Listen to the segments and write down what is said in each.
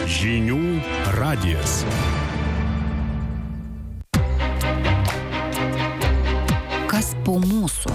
Žinių radijas. Kas po mūsų?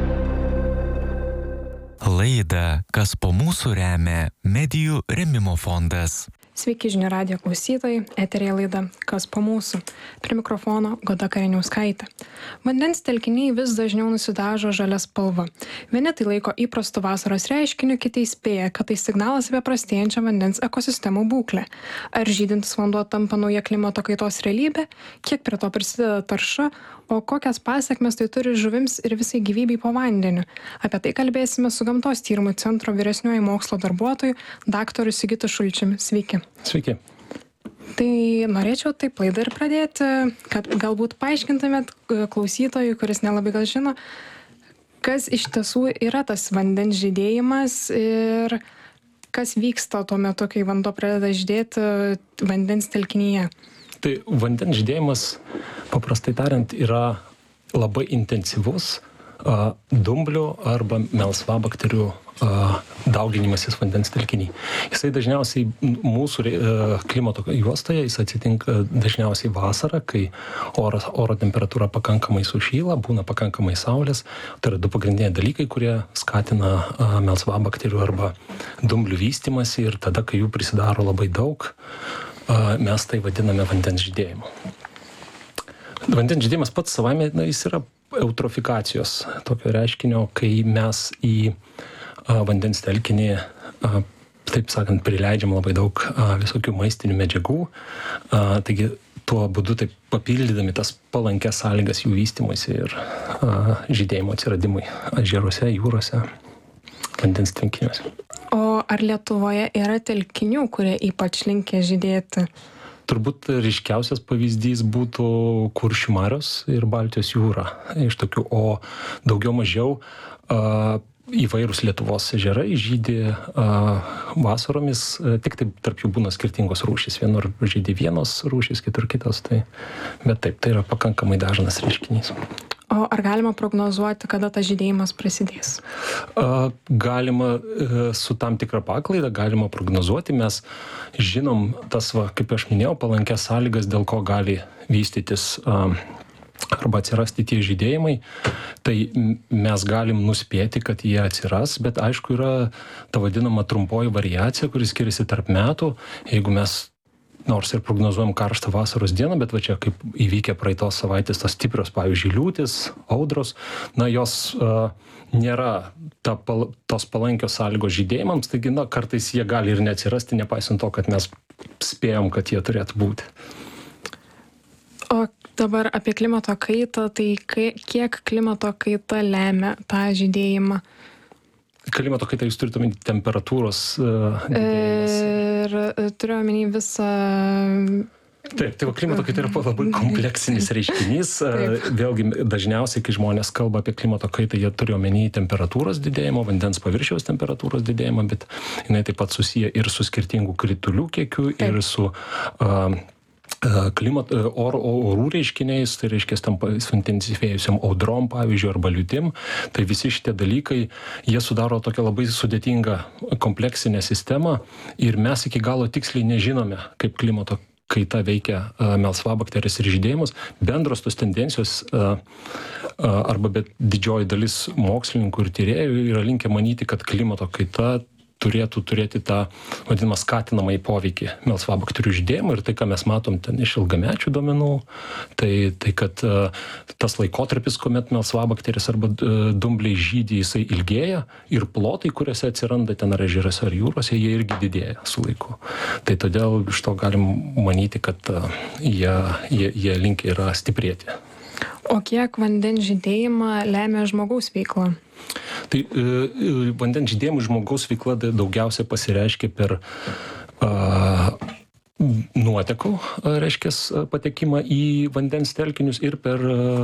Laidą Kas po mūsų remia Medijų rėmimo fondas. Sveiki žinių radijo klausytojai, eteryje laida Kas po mūsų. Prie mikrofono Goda Kareniauskaitė. Vandens telkiniai vis dažniau nusidažo žalia spalva. Vieni tai laiko įprastu vasaros reiškiniu, kiti įspėja, kad tai signalas apie prastėjančią vandens ekosistemų būklę. Ar žydintis vanduo tampa nauja klimato kaitos realybė? Kiek prie to prisideda tarša? O kokias pasekmes tai turi žuvims ir visai gyvybei po vandeniu? Apie tai kalbėsime su Gamtos tyrimų centro vyresniuoju mokslo darbuotoju, daktaru Sigitu Šulčiumi. Sveiki. Sveiki. Tai norėčiau taip laidą ir pradėti, kad galbūt paaiškintumėt klausytojui, kuris nelabai gal žino, kas iš tiesų yra tas vandens žydėjimas ir kas vyksta tuo metu, kai vanduo pradeda žydėti vandens telkinyje. Tai vandens žydėjimas, paprastai tariant, yra labai intensyvus dumblių arba melsvabakterių dauginimasis vandens telkiny. Jisai dažniausiai mūsų klimato juostoje, jis atsitinka dažniausiai vasarą, kai oro temperatūra pakankamai sušyla, būna pakankamai saulės. Tai yra du pagrindiniai dalykai, kurie skatina melsvabakterių arba dumblių vystymąsi ir tada, kai jų prisidaro labai daug, mes tai vadiname vandens žydėjimu. Vandens žydėjimas pats savaime, jis yra eutrofikacijos tokio reiškinio, kai mes į vandens telkinį, taip sakant, prileidžiam labai daug visokių maistinių medžiagų. Taigi tuo būdu taip papildydami tas palankės sąlygas jų vystymuisi ir žydėjimo atsiradimui ežeruose, jūrose, vandens telkiniuose. O ar Lietuvoje yra telkinių, kurie ypač linkę žydėti? Turbūt ryškiausias pavyzdys būtų Kuršių marios ir Baltijos jūra iš tokių, o daugiau mažiau įvairūs Lietuvos ežerai žydi vasaromis, tik taip tarp jų būna skirtingos rūšys. Vienur žydi vienos rūšys, kitur kitos, bet taip, tai yra pakankamai dažnas reiškinys. O ar galima prognozuoti, kada tas žydėjimas prasidės? Galima su tam tikra paklaida, galima prognozuoti. Mes žinom tas, kaip aš minėjau, palankės sąlygas, dėl ko gali vystytis arba atsirasti tie žydėjimai. Tai mes galim nuspėti, kad jie atsiras, bet aišku yra ta vadinama trumpoji variacija, kuris skiriasi tarp metų. Jeigu mes nors ir prognozuojam karštą vasaros dieną, bet va čia kaip įvykę praeitos savaitės tos stiprios, pavyzdžiui, liūtys, audros, jos nėra tos palankios sąlygos žydėjimams, taigi kartais jie gali ir neatsirasti, nepaisant to, kad mes spėjom, kad jie turėtų būti. O dabar apie klimato kaitą, tai kiek klimato kaita lemia tą žydėjimą? Klimato kaita, jūs turite omeny temperatūros didėjimas. Ir turiu omeny visą... Taip, tai klimato kaita yra labai kompleksinis reiškinys. Vėlgi, dažniausiai, kai žmonės kalba apie klimato kaitą, jie turi omeny temperatūros didėjimo, vandens paviršiaus temperatūros didėjimą, bet jinai taip pat susiję ir su skirtingų kritulių kiekiu, ir su orų reiškiniais, tai reiškia suintensyvėjusiam audrom, pavyzdžiui, arba liūtim. Tai visi šitie dalykai, jie sudaro tokią labai sudėtingą kompleksinę sistemą ir mes iki galo tiksliai nežinome, kaip klimato kaita veikia melsvabakterijas ir žydėjimus. Bendros tos tendencijos arba bet didžioji dalis mokslininkų ir tyrėjų yra linkę manyti, kad klimato kaita turėtų turėti tą vadinamą skatinamąjį poveikį melsvabakterių žydėjimą ir tai, ką mes matom ten iš ilgamečių duomenų, tai kad tas laikotarpis, kuomet melsvabakteris arba dumbliai žydi, jisai ilgėja ir plotai, kuriuose atsiranda ten ar ežeruose ar jūrose, jie irgi didėja su laiku. Tai todėl iš to galim manyti, kad jie linkę yra stiprėti. O kiek vandens žydėjimą lemia žmogaus veikla? Tai vandens žydėjimų žmogaus veikla daugiausia pasireiškia per nuotekų, reiškia, patekimą į vandens telkinius ir per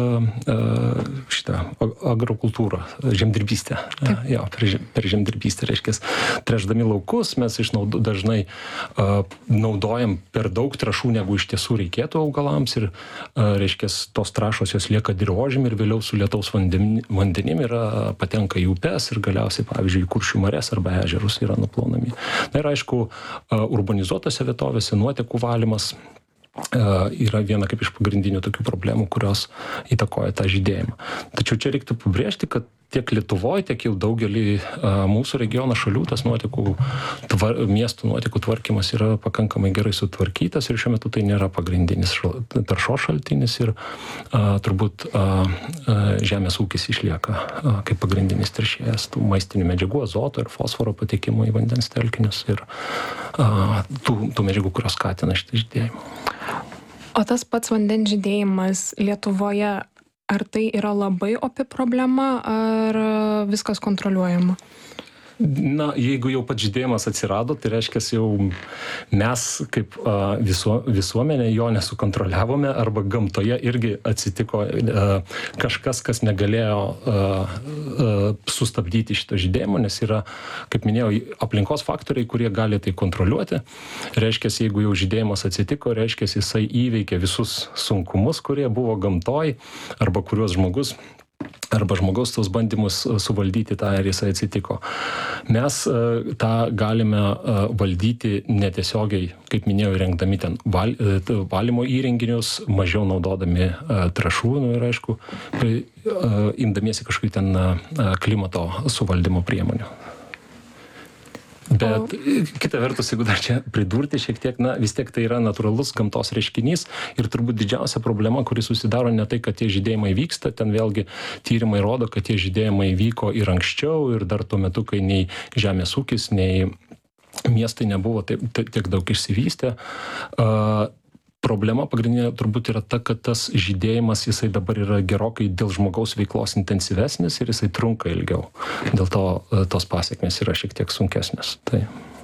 šitą agrokultūrą, žemdirbystę. Jo, per žemdirbystę, reiškia, tręšdami laukus mes dažnai naudojam per daug trąšų, negu iš tiesų reikėtų augalams ir, reiškia, tos trąšos jos lieka dirvožemy ir vėliau su lietaus vandenim patenka į upes ir galiausiai, pavyzdžiui, į Kuršių marias arba ežerus yra nuplaunami. Na ir aišku, urbanizuotose vietovėse nuotekų valymas yra viena kaip iš pagrindinių tokių problemų, kurios įtakoja tą žydėjimą. Tačiau čia reiktų pabrėžti, kad tiek Lietuvoje, tiek jau daugelį mūsų regiono šalių tas miestų nuotekų tvarkymas yra pakankamai gerai sutvarkytas ir šiuo metu tai nėra pagrindinis taršos šaltinis ir turbūt žemės ūkis išlieka kaip pagrindinis teršėjas tų maistinių medžiagų, azoto ir fosforo patekimo į vandens telkinius ir tų medžiagų, kurios skatina šitą žydėjimą. O tas pats vandens žydėjimas Lietuvoje, ar tai yra labai opi problema, ar viskas kontroliuojama? Na, jeigu jau pats žydėjimas atsirado, tai reiškia, jau mes kaip visuomenė jo nesukontroliavome arba gamtoje irgi atsitiko kažkas, kas negalėjo sustabdyti šito žydėjimo, nes yra, kaip minėjau, aplinkos faktoriai, kurie gali tai kontroliuoti. Reiškia, jeigu jau žydėjimas atsitiko, reiškia, jisai įveikė visus sunkumus, kurie buvo gamtoj arba kuriuos žmogaus tos bandymus suvaldyti tą ir jisai atsitiko. Mes tą galime valdyti netiesiogiai, kaip minėjau, rengdami ten valymo įrenginius, mažiau naudodami trąšų, ir aišku, imdamiesi kažkokių ten klimato suvaldymo priemonių. Bet kita vertus, jeigu dar čia pridurti šiek tiek, vis tiek tai yra natūralus gamtos reiškinys ir turbūt didžiausia problema, kuri susidaro ne tai, kad tie žydėjimai vyksta, ten vėlgi tyrimai rodo, kad tie žydėjimai vyko ir anksčiau ir dar tuo metu, kai nei žemės ūkis, nei miestai nebuvo tiek daug išsivystę. Problema pagrindinė turbūt yra ta, kad tas žydėjimas jisai dabar yra gerokai dėl žmogaus veiklos intensyvesnis ir jisai trunka ilgiau. Dėl to tos pasiekmės yra šiek tiek sunkesnės. Tai.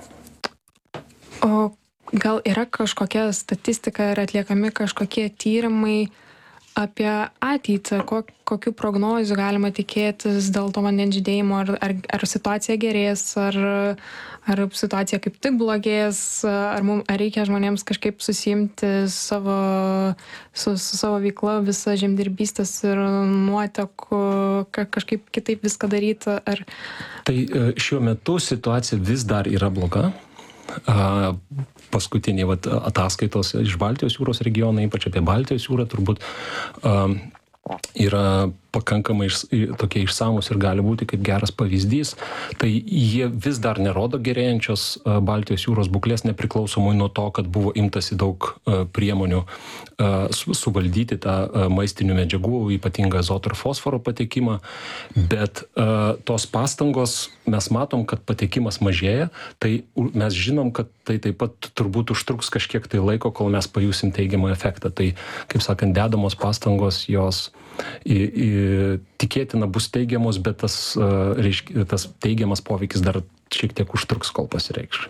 O gal yra kažkokia statistika ir atliekami kažkokie tyrimai apie ateitį, kokių prognozių galima tikėtis dėl to vandens žydėjimo, ar situacija gerės, ar situacija kaip tik blogės, ar reikia žmonėms kažkaip susiimti su savo veikla, visą žemdirbystės ir nuotekų, kažkaip kitaip viską daryti. Tai šiuo metu situacija vis dar yra bloga. Paskutiniai ataskaitos iš Baltijos jūros regiono, ypač apie Baltijos jūrą, turbūt yra pakankamai tokie išsamus ir gali būti kaip geras pavyzdys. Tai jie vis dar nerodo gerėjančios Baltijos jūros būklės, nepriklausomai nuo to, kad buvo imtasi daug priemonių suvaldyti tą maistinių medžiagų, ypatingą azoto ir fosforo patekimą. Bet tos pastangos, mes matom, kad patekimas mažėja, tai mes žinom, kad tai taip pat turbūt užtruks kažkiek tai laiko, kol mes pajusim teigiamą efektą. Tai, kaip sakant, dedamos pastangos, jos tikėtina bus teigiamos, bet tas teigiamas poveikis dar šiek tiek užtruks, kol pasireikš.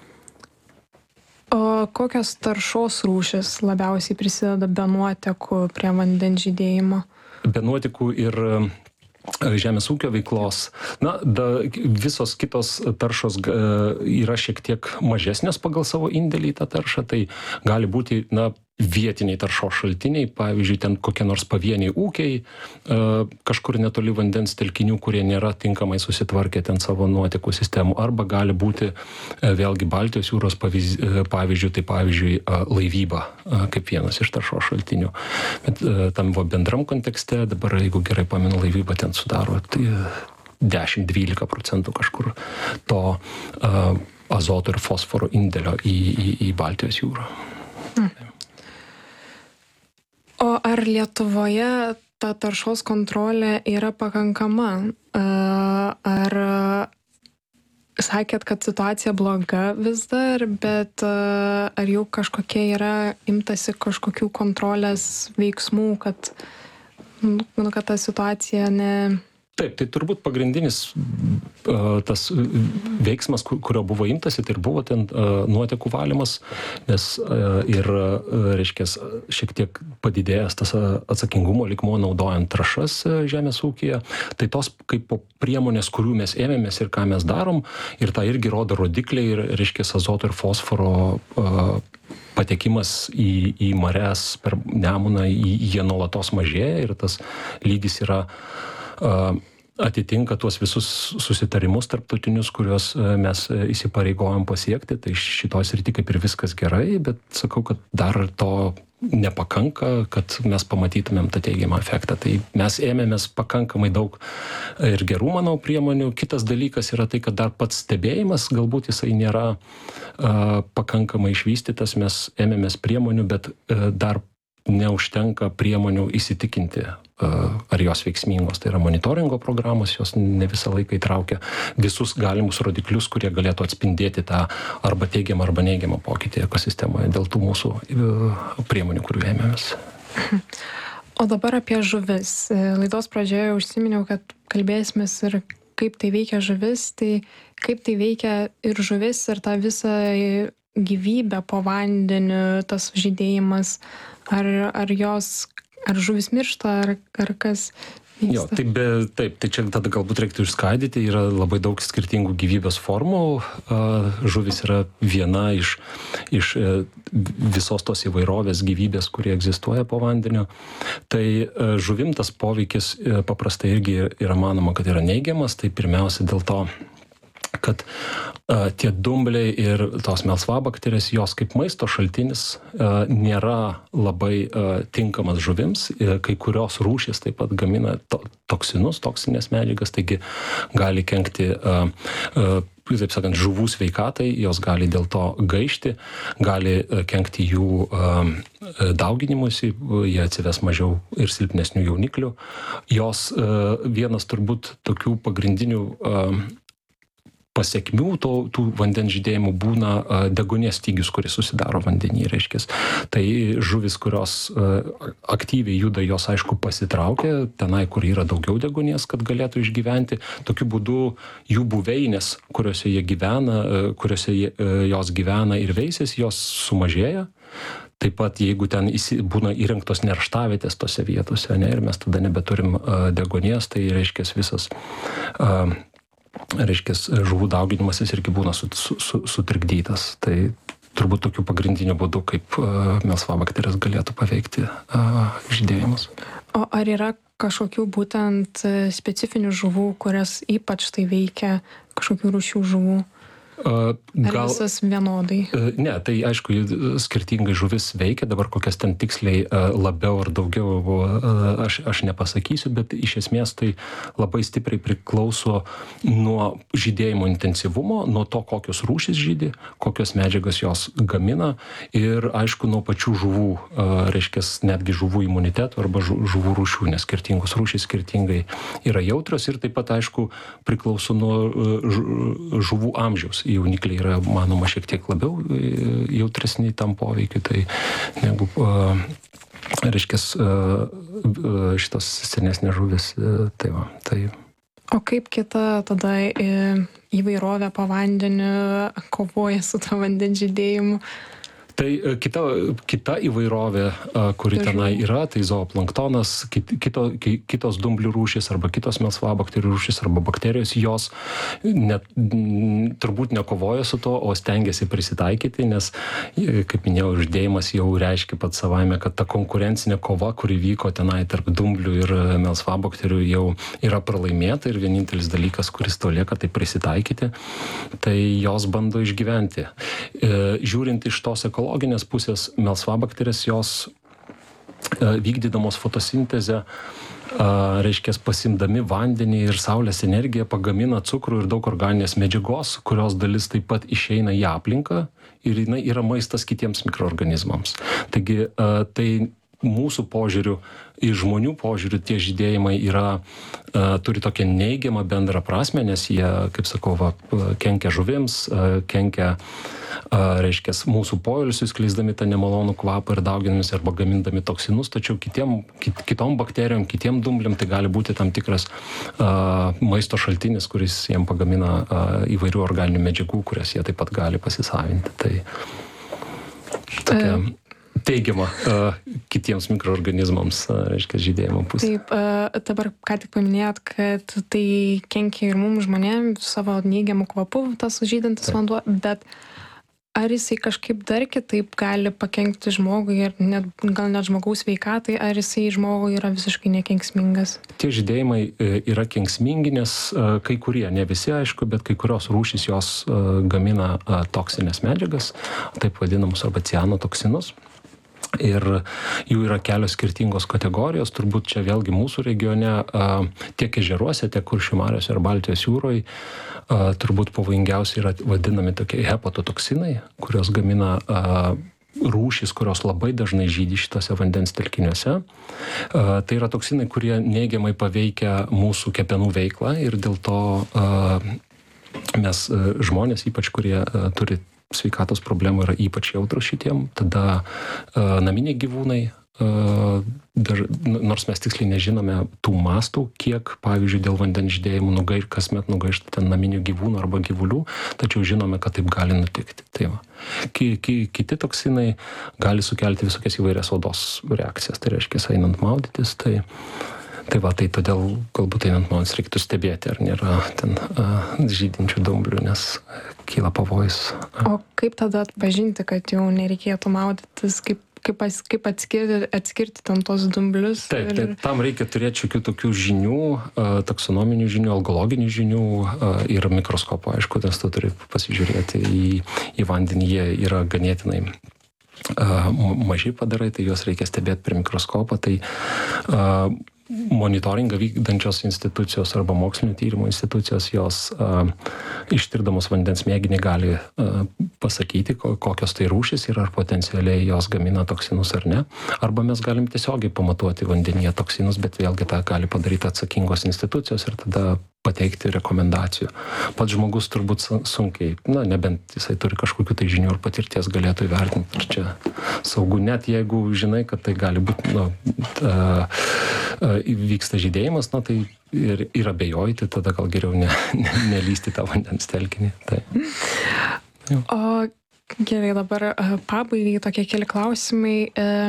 O kokios taršos rūšis labiausiai prisideda be nuotekų prie vandens žydėjimo? Be nuotekų ir žemės ūkio veiklos. Visos kitos taršos yra šiek tiek mažesnės pagal savo indėlį į tą taršą. Tai gali būti, vietiniai taršos šaltiniai, pavyzdžiui, ten kokie nors pavieniai ūkiai, kažkur netoli vandens telkinių, kurie nėra tinkamai susitvarkę ten savo nuotekų sistemų, arba gali būti vėlgi Baltijos jūros pavyzdžių, tai pavyzdžiui laivyba kaip vienas iš taršos šaltinių. Bet tam bendram kontekste, dabar jeigu gerai pamenu, laivyba ten sudaro 10-12% kažkur to azoto ir fosforo indėlio į Baltijos jūrą. O ar Lietuvoje ta taršos kontrolė yra pakankama? Ar sakėt, kad situacija bloga vis dar, bet ar jau kažkokie yra imtasi kažkokių kontrolės veiksmų, kad ta situacija Taip, tai turbūt pagrindinis tas veiksmas, kurio buvo imtasi, tai ir buvo ten nuotekų valymas, nes reiškia, šiek tiek padidėjęs tas atsakingumo lygmuo naudojant trąšas žemės ūkyje. Tai tos kaip priemonės, kurių mes ėmėmės ir ką mes darom, ir tą irgi rodo rodikliai, ir reiškia azoto ir fosforo patekimas į mares per Nemuną, jie nuolatos mažėja ir tas lygis yra atitinka tuos visus susitarimus tarptautinius, kuriuos mes įsipareigojom pasiekti. Tai šitoj srity kaip ir viskas gerai, bet sakau, kad dar to nepakanka, kad mes pamatytumėm tą teigiamą efektą. Tai mes ėmėmės pakankamai daug ir gerų, manau, priemonių. Kitas dalykas yra tai, kad dar pats stebėjimas, galbūt jisai nėra pakankamai išvystytas. Mes ėmėmės priemonių, bet dar neužtenka priemonių įsitikinti, ar jos veiksmingos. Tai yra monitoringo programos, jos ne visą laiką įtraukia visus galimus rodiklius, kurie galėtų atspindėti tą arba teigiamą, arba neigiamą pokytį ekosistemoje dėl tų mūsų priemonių, kurių ėmėmės. O dabar apie žuvis. Laidos pradžioje užsiminiau, kad kalbėsimės ir kaip tai veikia žuvis, tai kaip tai veikia ir žuvis, ir tą visą gyvybę po vandeniu, tas žydėjimas, ar žuvis miršta, ar kas vyksta? Jo, taip, tai čia tada galbūt reiktų išskaidyti, yra labai daug skirtingų gyvybės formų, žuvis yra viena iš visos tos įvairovės gyvybės, kurie egzistuoja po vandeniu. Tai žuvim tas poveikis paprastai irgi yra manoma, kad yra neigiamas, tai pirmiausia dėl to, kad tie dumbliai ir tos melsvabakterės, jos kaip maisto šaltinis nėra labai tinkamas žuvims. Kai kurios rūšys taip pat gamina toksinus, toksinės medžiagas, taigi gali kenkti, taip sakant, žuvų sveikatai, jos gali dėl to gaišti, gali kenkti jų dauginimuisi, jie atsives mažiau ir silpnesnių jauniklių. Jos vienas turbūt tokių pagrindinių pasiekmių tų vandens žydėjimų būna deguonies stygius, kuris susidaro vandenyje, reiškia. Tai žuvis, kurios aktyviai juda, jos aišku pasitraukia tenai, kur yra daugiau deguonies, kad galėtų išgyventi. Tokiu būdu jų buveinės, kuriuose jos gyvena ir veisiasi, jos sumažėja. Taip pat, jeigu ten būna įrengtos nerštavietės tose vietose, ir mes tada nebeturim deguonies, tai reiškia visas žuvų dauginimasis irgi būna sutrikdytas. Tai turbūt tokių pagrindinių būdų, kaip melsvabakterės galėtų paveikti žydėjimus. O ar yra kažkokių būtent specifinių žuvų, kurias ypač tai veikia, kažkokių rūšių žuvų? Ar visas vienodai? Ne, tai aišku, skirtingai žuvis veikia, dabar kokias ten tiksliai labiau ar daugiau aš nepasakysiu, bet iš esmės tai labai stipriai priklauso nuo žydėjimo intensyvumo, nuo to, kokios rūšys žydi, kokios medžiagas jos gamina ir aišku, nuo pačių žuvų, reiškia netgi žuvų imunitetų arba žuvų rūšių, nes skirtingos rūšys skirtingai yra jautrios ir taip pat aišku priklauso nuo žuvų amžiaus. Jaunikliai yra, manoma, šiek tiek labiau jautresni tam poveikiu, tai negu, reiškia, šitos senesnės žuvis. Tai. O kaip kita tada įvairovė po vandeniu kovoja su to vandens žydėjimu? Tai kita įvairovė, kuri tenai yra, tai zooplanktonas, kitos dumblių rūšys arba kitos melsvabakterių rūšys arba bakterijos, jos turbūt nekovoja su to, o stengiasi prisitaikyti, nes, kaip minėjau, žydėjimas jau reiškia pats savaime, kad ta konkurencinė kova, kuri vyko tenai tarp dumblių ir melsvabakterių, jau yra pralaimėta ir vienintelis dalykas, kuris to lieka, tai prisitaikyti, tai jos bando išgyventi. Žiūrint iš tos ekologinės pusės, melsvabakterės jos vykdydamos fotosintezę, reiškia, pasimdami vandenį ir saulės energiją, pagamina cukrų ir daug organinės medžiagos, kurios dalis taip pat išeina į aplinką ir jinai yra maistas kitiems mikroorganizmams. Taigi tai mūsų požiūriu, į žmonių požiūriu tie žydėjimai turi tokią neigiamą bendrą prasme, nes jie, kaip sakau, kenkia žuvims, kenkia, reiškia, mūsų poilsiui, skleisdami tą nemalonų kvapą ir dauginamis arba gamindami toksinus, tačiau kitom bakterijom, kitiem dumbliam tai gali būti tam tikras maisto šaltinis, kuris jiem pagamina įvairių organinių medžiagų, kurias jie taip pat gali pasisavinti. Tai tokia teigiama kitiems mikroorganizmams, reiškia, žydėjimo pusė. Taip, dabar ką tik paminėjot, kad tai kenkia ir mums žmonėms savo neigiamų kvapų, tas žydantis vanduo, bet ar jisai kažkaip dar kitaip gali pakenkti žmogui ir gal net žmogaus sveikatai, ar jisai žmogui yra visiškai nekenksmingas? Tie žydėjimai yra kenksmingi, nes kai kurie, ne visi aišku, bet kai kurios rūšys jos gamina toksinės medžiagas, taip vadinamus arba cianotoksinus. Ir jų yra kelios skirtingos kategorijos, turbūt čia vėlgi mūsų regione, tiek ežeruose, tiek Kuršių mariose ir Baltijos jūroje, turbūt pavojingiausiai yra vadinami tokie hepatotoksinai, kurios gamina rūšys, kurios labai dažnai žydi šitose vandens telkiniuose. Tai yra toksinai, kurie neigiamai paveikia mūsų kepenų veiklą ir dėl to mes žmonės, ypač kurie turi sveikatos problemų, yra ypač jautrus šitiem. Tada naminiai gyvūnai, nors mes tiksliai nežinome tų mastų, kiek, pavyzdžiui, dėl vandens žydėjimų kasmet nugaišta ten naminių gyvūnų arba gyvulių, tačiau žinome, kad taip gali nutikti. Tai va. Kiti toksinai gali sukelti visokias įvairias odos reakcijas, tai reiškia, einant maudytis, tai todėl galbūt einant maudytis reiktų stebėti, ar nėra ten žydinčių dumblių, nes kyla pavojus. O kaip tada atpažinti, kad jau nereikėtų maudytis, kaip atskirti tam tos dumblius? Taip, tam reikia turėti šiokių tokių žinių, taksonominių žinių, algologinių žinių ir mikroskopo, aišku, nes tu turi pasižiūrėti į vandenį, jie yra ganėtinai maži padarai, tai juos reikia stebėti per mikroskopą. Tai monitoringą vykdančios institucijos arba mokslinio tyrimo institucijos, jos ištirdamos vandens mėginį gali pasakyti, kokios tai rūšys ir ar potencialiai jos gamina toksinus ar ne. Arba mes galim tiesiogiai pamatuoti vandenyje toksinus, bet vėlgi tą gali padaryti atsakingos institucijos ir tada pateikti rekomendacijų. Pats žmogus turbūt sunkiai, nebent jisai turi kažkokių tai žinių ir patirties, galėtų įvertinti, ar čia saugu, net jeigu žinai, kad tai gali būti, vyksta žydėjimas, tai ir abejoji, tai tada gal geriau nelysti tą vandens telkinį. Tai. O gerai, dabar pabaigai tokie keli klausimai.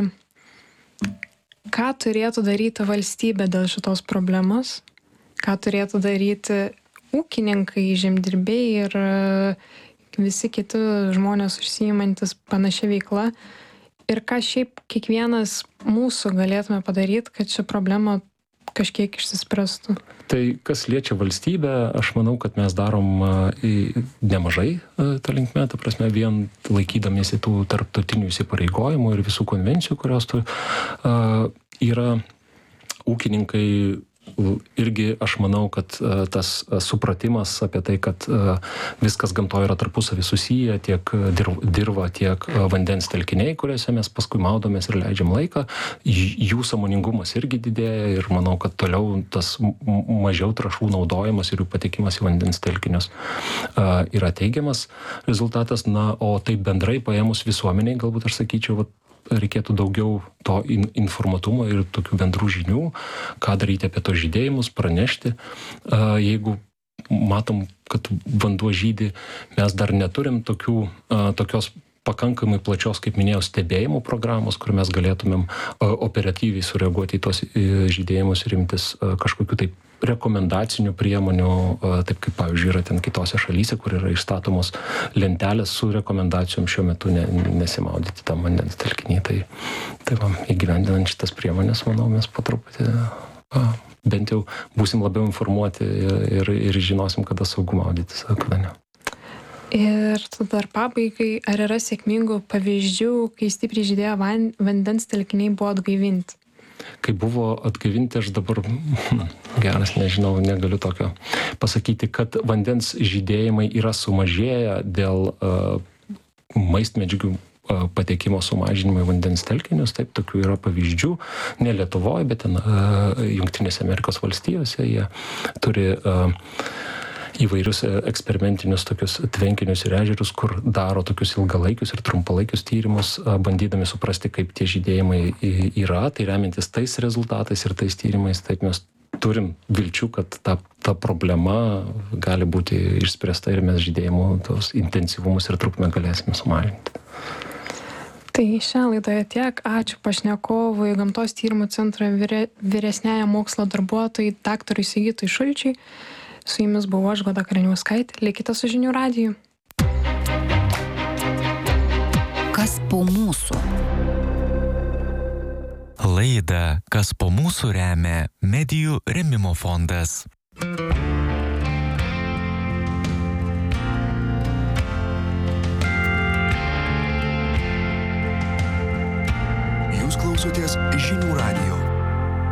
Ką turėtų daryti valstybė dėl šitos problemos? Ką turėtų daryti ūkininkai, žemdirbiai ir visi kiti žmonės užsiimantis panašia veikla? Ir ką šiaip kiekvienas mūsų galėtume padaryti, kad ši problema kažkiek išsispręstų? Tai kas liečia valstybę, aš manau, kad mes darom nemažai tą linkmę, ta prasme, vien laikydamiesi tų tarptautinių įsipareigojimų ir visų konvencijų, kurios yra ūkininkai. Irgi aš manau, kad tas supratimas apie tai, kad viskas gamtoje yra tarpusavy susiję, tiek dirva, tiek vandens telkiniai, kuriuose mes paskui maudomės ir leidžiam laiką, jų sąmoningumas irgi didėja ir manau, kad toliau tas mažiau trąšų naudojimas ir jų patekimas į vandens telkinius yra teigiamas rezultatas. O taip bendrai paėmus visuomeniai, galbūt aš sakyčiau, reikėtų daugiau to informatumo ir tokių bendrų žinių, ką daryti apie tos žydėjimus, pranešti. Jeigu matom, kad vanduo žydi, mes dar neturim tokios pakankamai plačios, kaip minėjau, stebėjimo programos, kur mes galėtumėm operatyviai sureaguoti į tos žydėjimus ir imtis kažkokių taip rekomendacinių priemonių, taip kaip, pavyzdžiui, yra ten kitose šalyse, kur yra išstatomos lentelės su rekomendacijom šiuo metu nesimaudyti tam vandens telkinį. Tai įgyvendinant šitas priemonės, manau, mes po truputį bent jau būsim labiau informuoti ir žinosim, kada saugu maudytis, kada ne. Ir dar pabaigai, ar yra sėkmingų pavyzdžių, kai stipriai žydėjo vandens telkiniai buvo atgaivinti? Kai buvo atgaivinti, aš dabar geras, nežinau, negaliu tokio pasakyti, kad vandens žydėjimai yra sumažėję dėl maistmedžiagių patekimo sumažinimą į vandens telkinius. Taip, tokių yra pavyzdžių. Ne Lietuvoje, bet ten Jungtinėse Amerikos valstijose jie turi įvairius eksperimentinius tokius tvenkinius ir ežerus, kur daro tokius ilgalaikius ir trumpalaikius tyrimus, bandydami suprasti, kaip tie žydėjimai yra. Tai remiantis tais rezultatais ir tais tyrimais, taip mes turim vilčių, kad ta problema gali būti išspręsta ir mes žydėjimo tos intensyvumus ir trukmę galėsime sumažinti. Tai šią laidoje tiek. Ačiū pašnekovui, Gamtos tyrimų centro vyresniajam mokslo darbuotojui, daktarui Sigitui Šulčiui. Su jumis buvau aš, Goda Kareniauskaitė. Likite su Žinių radiju. Kas po mūsų? Laidą Kas po mūsų remia Medijų rėmimo fondas. Jūs klausotės Žinių radijo.